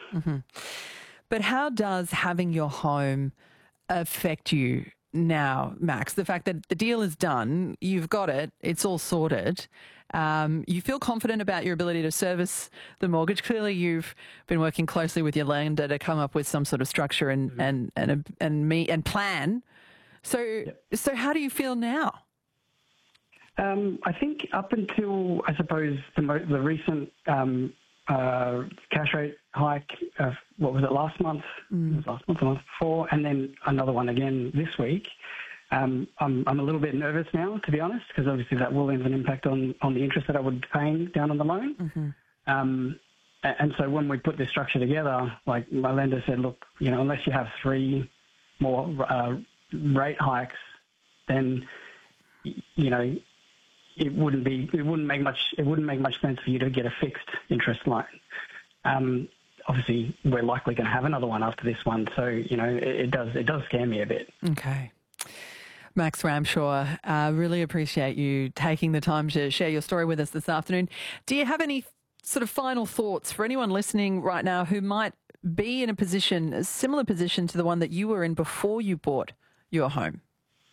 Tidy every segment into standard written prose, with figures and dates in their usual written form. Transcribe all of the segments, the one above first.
But how does having your home affect you now, Max? The fact that the deal is done, you've got it, it's all sorted. You feel confident about your ability to service the mortgage. Clearly, you've been working closely with your lender to come up with some sort of structure and plan. So how do you feel now? I think up until, I suppose, the recent cash rate hike of, what was it, last month? It was last month, the month before, and then another one again this week. I'm a little bit nervous now, to be honest, because obviously that will have an impact on the interest that I would be paying down on the loan. And so when we put this structure together, like my lender said, look, unless you have 3 more rate hikes, then it wouldn't make much sense for you to get a fixed interest loan. Obviously, we're likely going to have another one after this one, so it does scare me a bit. Okay. Max Ramshaw, really appreciate you taking the time to share your story with us this afternoon. Do you have any sort of final thoughts for anyone listening right now who might be in a similar position to the one that you were in before you bought your home?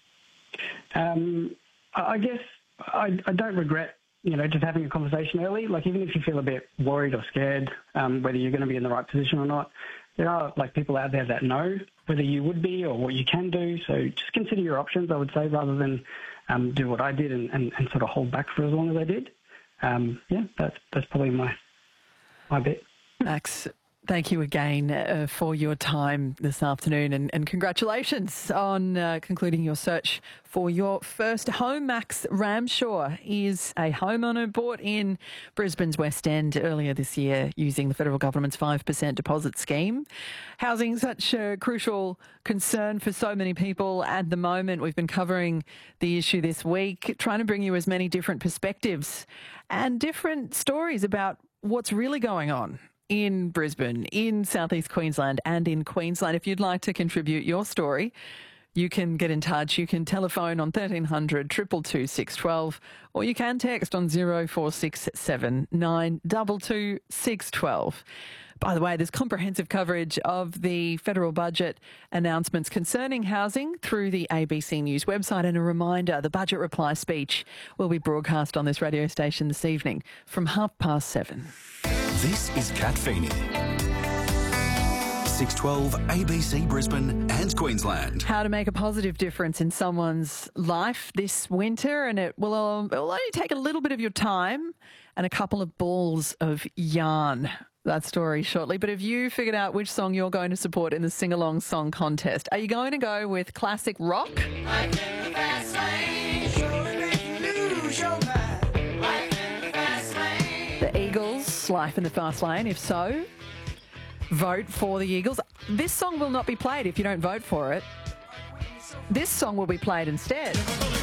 I guess I don't regret, just having a conversation early. Like, even if you feel a bit worried or scared, whether you're going to be in the right position or not, there are people out there that know whether you would be or what you can do. So just consider your options, I would say, rather than do what I did and sort of hold back for as long as I did. That's probably my bit. Max, thank you again for your time this afternoon, and congratulations on concluding your search for your first home. Max Ramshaw is a homeowner, bought in Brisbane's West End earlier this year using the federal government's 5% deposit scheme. Housing, such a crucial concern for so many people at the moment. We've been covering the issue this week, trying to bring you as many different perspectives and different stories about what's really going on in Brisbane, in southeast Queensland and in Queensland. If you'd like to contribute your story, you can get in touch. You can telephone on 1300 222 612, or you can text on 0467 922 612. By the way, there's comprehensive coverage of the federal budget announcements concerning housing through the ABC News website. And a reminder, the budget reply speech will be broadcast on this radio station this evening from 7:30. This is Kat Feeney. 612 ABC Brisbane and Queensland. How to make a positive difference in someone's life this winter, and it will only take a little bit of your time and a couple of balls of yarn. That story shortly. But have you figured out which song you're going to support in the sing-along song contest? Are you going to go with classic rock? The Eagles, Life in the Fast Lane. If so, vote for the Eagles. This song will not be played if you don't vote for it. This song will be played instead.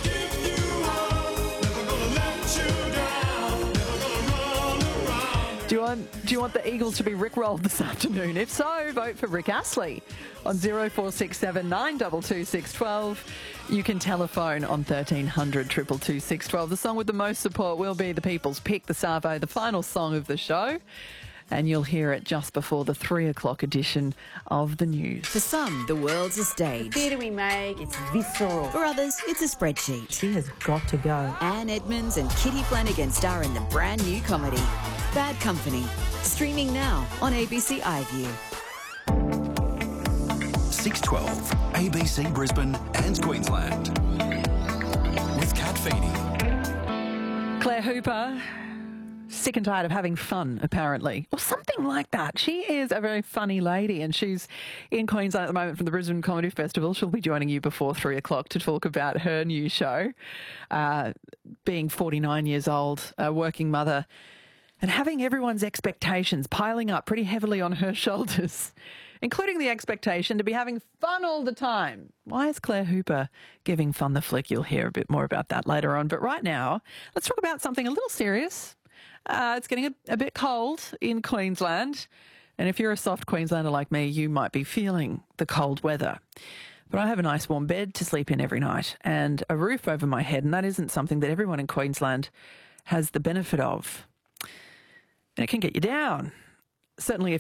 Do you want the Eagles to be rickrolled this afternoon? If so, vote for Rick Astley on 0467 922 612. You can telephone on 1300 222 612. The song with the most support will be The People's Pick, the Savo, the final song of the show. And you'll hear it just before the 3 o'clock edition of the news. For some, the world's a stage. The theatre we make, it's visceral. For others, it's a spreadsheet. She has got to go. Anne Edmonds and Kitty Flanagan star in the brand new comedy, Bad Company. Streaming now on ABC iView. 612 ABC Brisbane and Queensland. With Kat Feeney. Claire Hooper, sick and tired of having fun, apparently, or something like that. She is a very funny lady, and she's in Queensland at the moment from the Brisbane Comedy Festival. She'll be joining you before 3 o'clock to talk about her new show. Being 49 years old, a working mother, and having everyone's expectations piling up pretty heavily on her shoulders, including the expectation to be having fun all the time. Why is Claire Hooper giving fun the flick? You'll hear a bit more about that later on. But right now, let's talk about something a little serious. It's getting a bit cold in Queensland, and if you're a soft Queenslander like me, you might be feeling the cold weather. But I have a nice warm bed to sleep in every night and a roof over my head, and that isn't something that everyone in Queensland has the benefit of. And it can get you down. Certainly